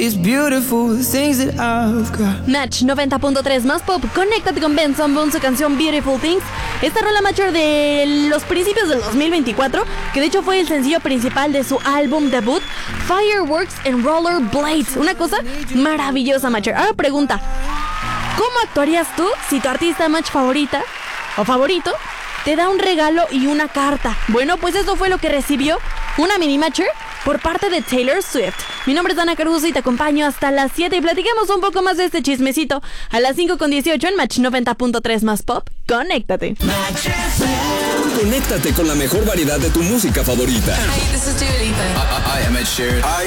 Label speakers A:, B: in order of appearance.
A: It's beautiful, the things that I've got.
B: Match 90.3 más pop. Conéctate con Ben Sunburn, su canción Beautiful Things. Esta rola mayor de los principios del 2024, que de hecho fue el sencillo principal de su álbum debut, Fireworks and Rollerblades. Una cosa maravillosa, Matcher. Ahora pregunta, ¿cómo actuarías tú si tu artista match favorita o favorito te da un regalo y una carta? Bueno, pues eso fue lo que recibió una mini matcher por parte de Taylor Swift. Mi nombre es Dana Caruso y te acompaño hasta las 7 y platiquemos un poco más de este chismecito a las 5:18 en Match 90.3 más pop. Conéctate.
C: Conéctate con la mejor variedad de tu música favorita.
D: Hey, this is Dua Lipa.
C: I am Ed Sheeran.